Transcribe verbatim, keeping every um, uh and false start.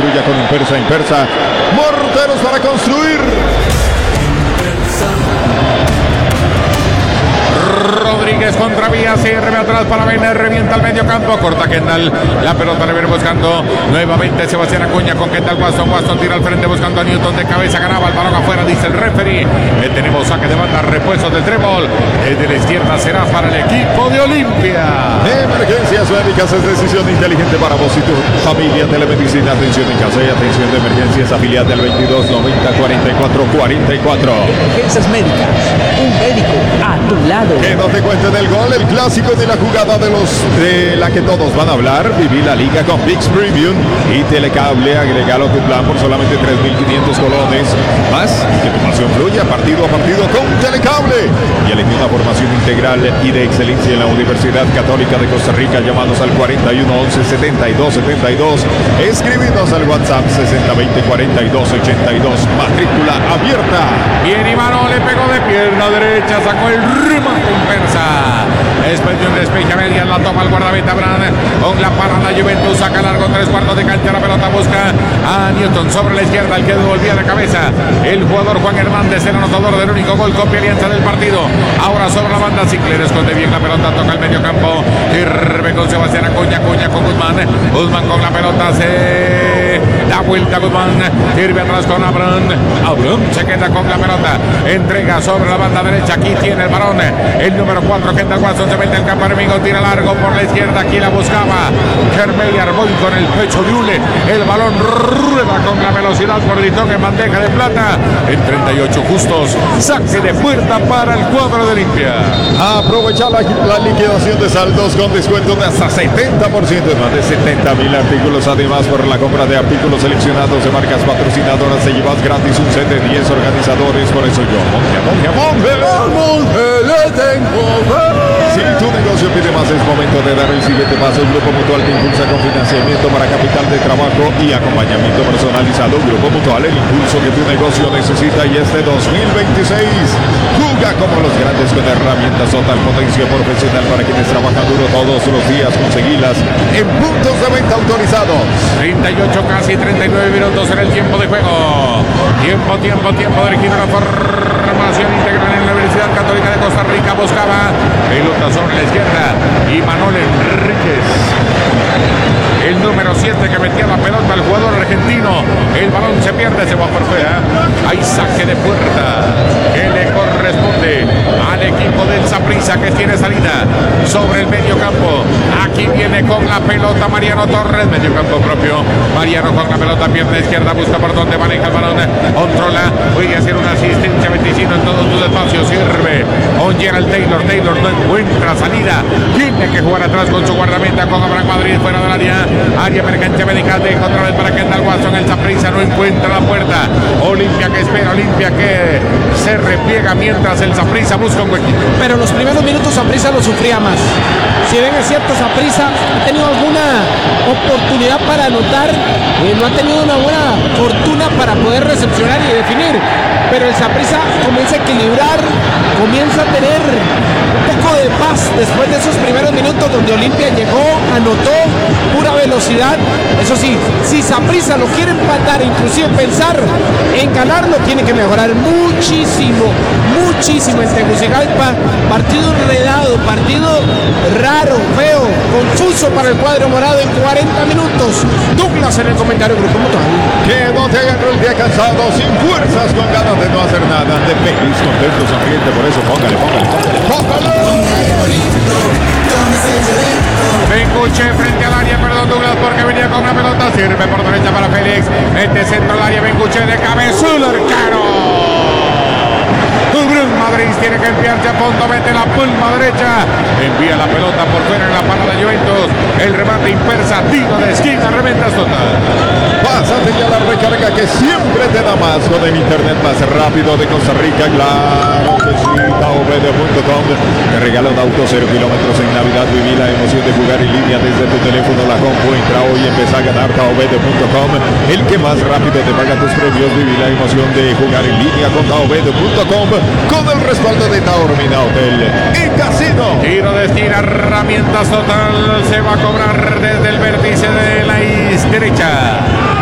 construya con Impersa. Impersa, morteros para construir. Rodríguez contra Vías, se rebe atrás para Bene, revienta al medio campo, corta Kendall, la pelota le viene buscando nuevamente Sebastián Acuña con Kendall Waston, Waston tira al frente buscando a Newton de cabeza, ganaba el balón afuera, dice el referee, eh, tenemos saque de banda, repuesto del trébol, desde la izquierda será para el equipo de Olimpia. Emergencias médicas es decisión inteligente para vos y tu familia. Telemedicina, atención en casa y atención de emergencias, afiliada del veintidós noventa cuarenta y cuatro cuarenta y cuatro. Emergencias médicas, un médico a tu lado. Que no te cuenten el gol, el clásico de la jugada de los de la que todos van a hablar. Viví la liga con ViX Premium y Telecable. Agregalo a tu plan por solamente tres mil quinientos colones. Más que tu pasión fluya partido a partido con Telecable. Y elegí una formación integral y de excelencia en la Universidad Católica de Costa Rica. Llamados al cuarenta y uno once setenta y dos setenta y dos. Escribinos al WhatsApp sesenta veinte cuarenta y dos ochenta y dos. Matrícula abierta. Bien, Ivano le pegó de pierna derecha, sacó el remate Impersa. Después de un despeje a medias, la toma el guardameta Bran. Con la parada Juventus, saca largo tres cuartos de cancha. La pelota busca a Newton sobre la izquierda, el que devolvía de cabeza. El jugador Juan Hernández, el anotador del único gol, copia alianza del partido. Ahora sobre la banda, Sinclair esconde bien la pelota, toca el medio campo. Sirve con Sebastián Acuña, Acuña con Guzmán. Guzmán con la pelota, se da vuelta Guzmán. Sirve atrás con Abraham. Abraham se queda con la pelota. Entrega sobre la banda derecha. Aquí tiene el balón. El número cuatro, Kendall Waston, se mete el campo enemigo, tira largo por la izquierda. Aquí la buscaba Germey Arboy con el pecho de hule. El balón rueda con la velocidad por Ditón en bandeja de plata. En treinta y ocho justos, saque de puerta para el cuadro de Olimpia. Aprovecha la, la liquidación de saldos con descuento de hasta setenta por ciento en más de setenta mil artículos. Además, por la compra de artículos seleccionados de marcas patrocinadoras, te llevas gratis un set de diez organizadores. Por eso yo, monje, monje, monje, monje, le tengo fe. Si tu negocio pide más, es momento de dar el siguiente paso. El Grupo Mutual te impulsa con financiamiento para capital de trabajo y acompañamiento personalizado. Grupo Mutual, el impulso que tu negocio necesita. Y este dos mil veintiséis, juga como los grandes con herramientas total potencia profesional para quienes trabajan duro todos los días. Conseguilas en puntos de venta autorizados. treinta y ocho, casi treinta y nueve minutos en el tiempo de juego. Tiempo, tiempo, tiempo dirigido a la formación integral en la Universidad Católica de Costa Rica. Buscaba pelota sobre la izquierda y Manuel Enríquez, el número siete que metía la pelota al jugador argentino. El balón se pierde, se va por fuera. Hay saque de puerta que le corresponde al equipo del Saprissa, que tiene salida sobre el medio campo. Aquí viene con la pelota Mariano Torres, medio campo propio. Mariano con la pelota, pierna izquierda, busca por donde maneja el balón, controla, puede hacer una asistencia veinticinco en todos sus espacios, sirve con Gerald Taylor. Taylor no encuentra salida, tiene que jugar atrás con su guardameta, con Abraham Madrid fuera del área. Área emergencia médica, deja otra vez para Kendall Waston. El Saprissa no encuentra la puerta. Olimpia que espera, Olimpia que se repliega mientras el Saprissa busca un huequito. Pero los primeros minutos Saprissa lo sufría más. Si bien es cierto, Saprissa ha tenido alguna oportunidad para anotar, eh, no ha tenido una buena fortuna para poder recepcionar y definir. Pero el Saprissa comienza a equilibrar, comienza a tener un poco de paz después de esos primeros minutos donde Olimpia llegó, anotó, pura velocidad. Eso sí, si Saprissa lo quiere empatar, inclusive pensar en ganarlo, tiene que mejorar muchísimo, muchísimo en Tegucigalpa. Partido enredado, partido raro, feo, confuso para el cuadro morado en cuarenta minutos. Douglas en el comentario Grupo Mutual. Que no te hagan el día cansado, sin fuerzas, con ganas de no hacer nada, de feliz, contento, sonriente. Por eso póngale, póngale, póngale. Benguche frente al área, perdón Douglas, porque venía con la pelota, sirve por derecha para Félix, mete centro al área, Benguche de cabeza, el arquero. Madrid tiene que enviarse a fondo, mete la palma derecha, envía la pelota por fuera en la parada de Juventus, el remate Impersa, tiro de esquina, reventas total. Pásate ya la recarga que siempre te da más con el internet más rápido de Costa Rica. Claro que sí, taobede punto com te regala un auto cero kilómetros en Navidad. Viví la emoción de jugar en línea desde tu teléfono, la compu. Entra hoy y empieza a ganar taobede punto com, el que más rápido te paga tus premios. Viví la emoción de jugar en línea con taobede punto com, con el respaldo de Taormina Hotel y Casino. Tiro de esquina, herramientas total, se va a cobrar desde el vértice de la derecha.